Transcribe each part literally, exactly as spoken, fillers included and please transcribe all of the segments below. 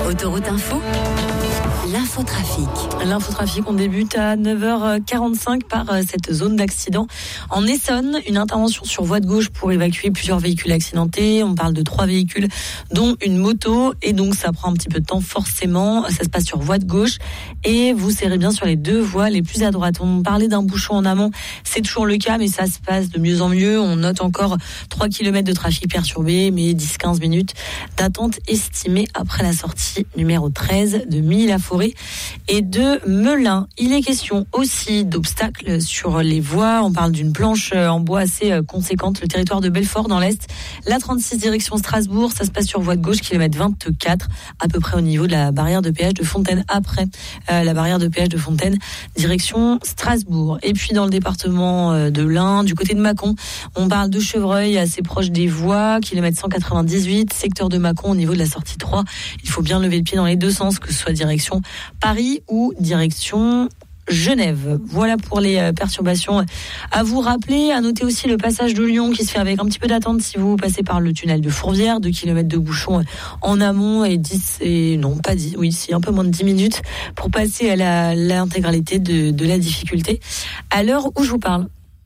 Autoroute Info, l'infotrafic. L'infotrafic, on débute à neuf heures quarante-cinq par cette zone d'accident. En Essonne, une intervention sur voie de gauche pour évacuer plusieurs véhicules accidentés. On parle de trois véhicules, dont une moto. Et donc, ça prend un petit peu de temps, forcément. Ça se passe sur voie de gauche. Et vous serrez bien sur les deux voies les plus à droite. On parlait d'un bouchon en amont. C'est toujours le cas, mais ça se passe de mieux en mieux. On note encore trois kilomètres de trafic perturbé, mais dix à quinze minutes d'attente estimée après la sortie numéro treize de Milly-la-Forêt et de Melun. Il est question aussi d'obstacles sur les voies. On parle d'une planche en bois assez conséquente, le territoire de Belfort dans l'Est. La trente-six direction Strasbourg, ça se passe sur voie de gauche, kilomètre vingt-quatre, à peu près au niveau de la barrière de péage de Fontaine, après euh, la barrière de péage de Fontaine, direction Strasbourg. Et puis dans le département de l'Ain, du côté de Mâcon, on parle de Chevreuil, assez proche des voies, kilomètre cent quatre-vingt-dix-huit, secteur de Mâcon au niveau de la sortie trois. Il faut bien lever le pied dans les deux sens, que ce soit direction Paris ou direction Genève. Voilà pour les perturbations à vous rappeler. À noter aussi le passage de Lyon qui se fait avec un petit peu d'attente si vous passez par le tunnel de Fourvière, deux kilomètres de bouchon en amont et dix et non pas dix, oui c'est un peu moins de dix minutes pour passer à la, l'intégralité de, de la difficulté à l'heure où je vous parle.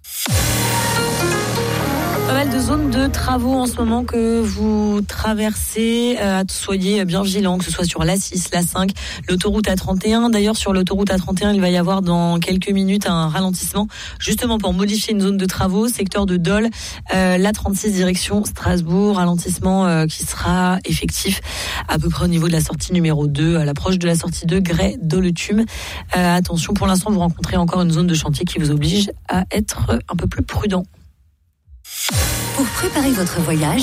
Pas mal de zones de travaux en ce moment que vous traversez. Euh, soyez bien vigilants, que ce soit sur l'A six, l'A cinq, l'autoroute A trente et un. D'ailleurs, sur l'autoroute A trente et un, il va y avoir dans quelques minutes un ralentissement, justement pour modifier une zone de travaux, secteur de Dole, euh, l'A trente-six direction Strasbourg, ralentissement euh, qui sera effectif à peu près au niveau de la sortie numéro deux, à l'approche de la sortie deux, Grès-Doletume. Euh, attention, pour l'instant, vous rencontrez encore une zone de chantier qui vous oblige à être un peu plus prudent. Pour préparer votre voyage,